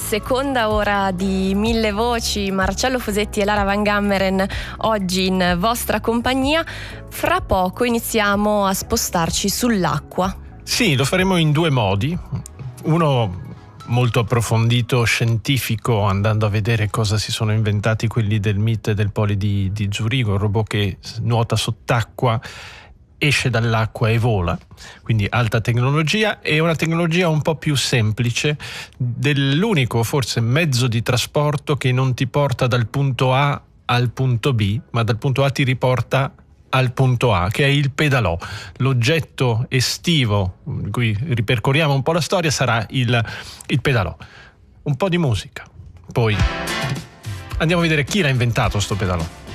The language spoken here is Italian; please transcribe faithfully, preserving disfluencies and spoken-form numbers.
seconda ora di Mille Voci, Marcello Fosetti e Lara Van Gammeren oggi in vostra compagnia. Fra poco iniziamo a spostarci sull'acqua. Sì, lo faremo in due modi. Uno molto approfondito, scientifico, andando a vedere cosa si sono inventati quelli del M I T e del Poli di, di Zurigo, un robot che nuota sott'acqua, esce dall'acqua e vola, quindi alta tecnologia, e una tecnologia un po' più semplice dell'unico forse mezzo di trasporto che non ti porta dal punto A al punto B, ma dal punto A ti riporta al punto A, che è il pedalò. L'oggetto estivo di cui ripercorriamo un po' la storia sarà il, il pedalò. Un po' di musica, poi andiamo a vedere chi l'ha inventato sto pedalò.